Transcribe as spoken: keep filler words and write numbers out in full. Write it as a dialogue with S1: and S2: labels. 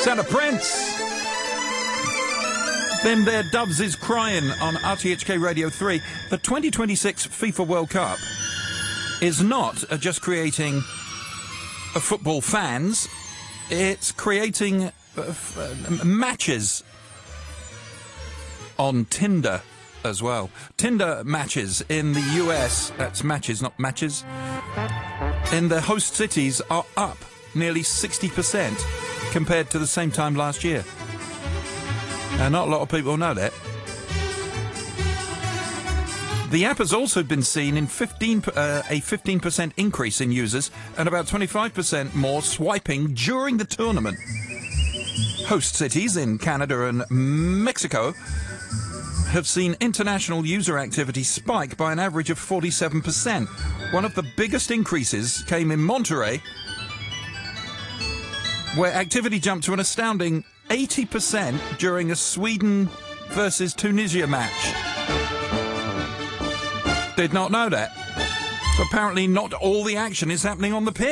S1: Santa Prince. Then there, Dubs is crying on R T H K Radio three. The twenty twenty-six FIFA World Cup is not uh, just creating uh, football fans, it's creating uh, f uh, matches on Tinder as well. Tinder matches in the U S, that's matches, not matches, in the host cities are up nearly sixty percent compared to the same time last year. And not a lot of people know that. The app has also been seen in fifteen, uh, a fifteen percent increase in users and about twenty-five percent more swiping during the tournament. Host cities in Canada and Mexico have seen international user activity spike by an average of forty-seven percent. One of the biggest increases came in Monterrey, where activity jumped to an astounding eighty percent during a Sweden versus Tunisia match. Did not know that. So apparently not all the action is happening on the pitch.